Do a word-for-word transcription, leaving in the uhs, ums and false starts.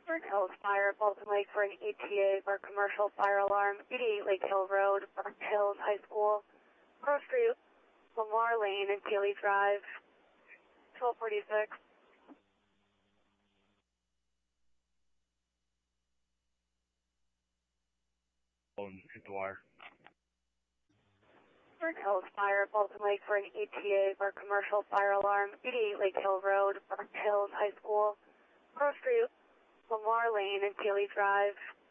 Burnt Hills Fire, Baltimore Lake for an E T A for commercial fire alarm, eighty-eight Lake Hill Road, Burnt Hills High School, Pro Street, Lamar Lane, and Keeley Drive, twelve forty-six. Hit the wire. Burnt Hills Fire, Baltimore Lake for an E T A for commercial fire alarm, eighty-eight Lake Hill Road, Burnt Hills High School, Pro Street, Lamar Lane, and Keeley Drive,